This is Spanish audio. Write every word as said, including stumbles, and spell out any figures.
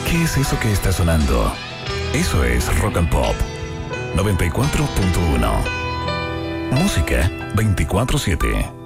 ¿Qué es eso que está sonando? Eso es Rock and Pop noventa y cuatro punto uno. Música veinticuatro siete.